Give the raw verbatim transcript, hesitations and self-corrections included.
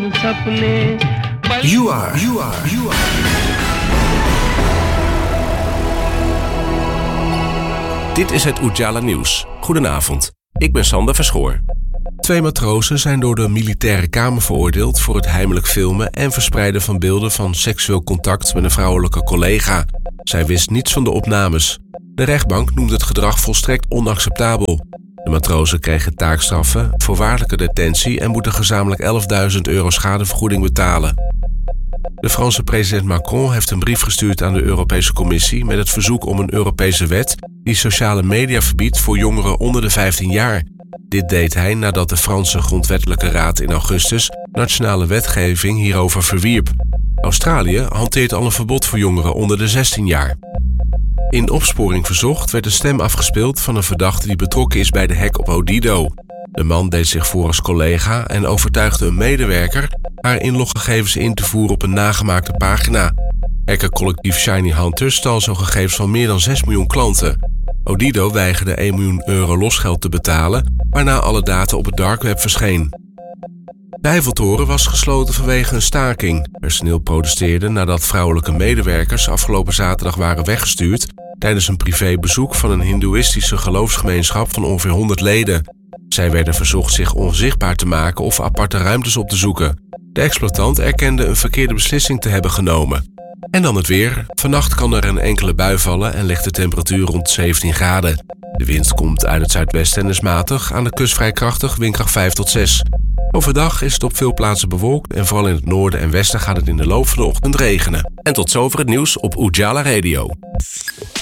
You are, you are, you are. Dit is het Ujala Nieuws. Goedenavond, ik ben Sander Verschoor. Twee matrozen zijn door de militaire kamer veroordeeld voor het heimelijk filmen en verspreiden van beelden van seksueel contact met een vrouwelijke collega. Zij wist niets van de opnames. De rechtbank noemt het gedrag volstrekt onacceptabel. De matrozen kregen taakstraffen, voorwaardelijke detentie en moeten gezamenlijk elfduizend euro schadevergoeding betalen. De Franse president Macron heeft een brief gestuurd aan de Europese Commissie met het verzoek om een Europese wet die sociale media verbiedt voor jongeren onder de vijftien jaar. Dit deed hij nadat de Franse Grondwettelijke Raad in augustus nationale wetgeving hierover verwierp. Australië hanteert al een verbod voor jongeren onder de zestien jaar. In Opsporing Verzocht werd de stem afgespeeld van een verdachte die betrokken is bij de hack op Odido. De man deed zich voor als collega en overtuigde een medewerker haar inloggegevens in te voeren op een nagemaakte pagina. Hackercollectief Shiny Hunter stal zo gegevens van meer dan zes miljoen klanten. Odido weigerde één miljoen euro losgeld te betalen, waarna alle data op het dark web verscheen. De Eiffeltoren was gesloten vanwege een staking. Personeel protesteerde nadat vrouwelijke medewerkers afgelopen zaterdag waren weggestuurd tijdens een privébezoek van een hindoeïstische geloofsgemeenschap van ongeveer honderd leden. Zij werden verzocht zich onzichtbaar te maken of aparte ruimtes op te zoeken. De exploitant erkende een verkeerde beslissing te hebben genomen. En dan het weer. Vannacht kan er een enkele bui vallen en ligt de temperatuur rond zeventien graden. De wind komt uit het zuidwesten en is matig, aan de kust vrij krachtig, windkracht vijf tot zes. Overdag is het op veel plaatsen bewolkt en vooral in het noorden en westen gaat het in de loop van de ochtend regenen. En tot zover het nieuws op Ujala Radio.